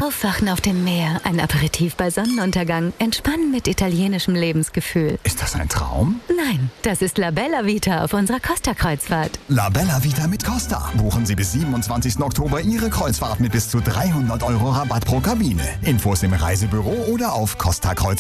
Aufwachen auf dem Meer, ein Aperitif bei Sonnenuntergang, entspannen mit italienischem Lebensgefühl. Ist das ein Traum? Nein, das ist La Bella Vita auf unserer Costa-Kreuzfahrt. La Bella Vita mit Costa. Buchen Sie bis 27. Oktober Ihre Kreuzfahrt mit bis zu 300 € Rabatt pro Kabine. Infos im Reisebüro oder auf costakreuzfahrt.de.